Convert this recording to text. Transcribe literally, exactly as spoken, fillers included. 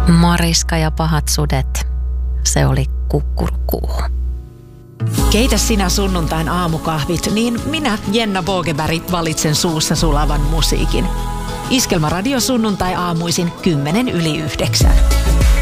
Mariska ja pahat sudet. Se oli Kukkurukuu. Keitä sinä sunnuntain aamukahvit, niin minä, Jenna Bogeberg, valitsen suussa sulavan musiikin. Iskelmäradio sunnuntai aamuisin kymmenen yli yhdeksän.